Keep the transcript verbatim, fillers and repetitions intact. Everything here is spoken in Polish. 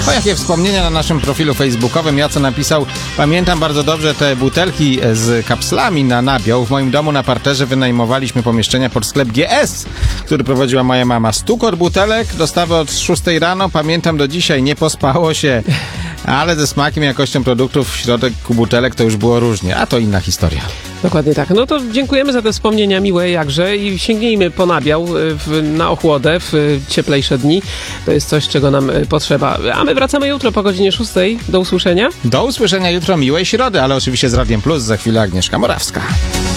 O, jakie wspomnienia na naszym profilu facebookowym. Jaco napisał: pamiętam bardzo dobrze te butelki z kapslami na nabiał. W moim domu na parterze wynajmowaliśmy pomieszczenia pod sklep G S, który prowadziła moja mama. Stukot butelek, dostawy od szóstej rano. Pamiętam do dzisiaj, nie pospało się. Ale ze smakiem, jakością produktów w środku butelek to już było różnie. A to inna historia. Dokładnie tak. No to dziękujemy za te wspomnienia miłe jakże i sięgnijmy po nabiał w, na ochłodę w cieplejsze dni. To jest coś, czego nam potrzeba. A my wracamy jutro po godzinie szóstej. Do usłyszenia. Do usłyszenia jutro, miłej środy, ale oczywiście z Radiem Plus. Za chwilę Agnieszka Morawska.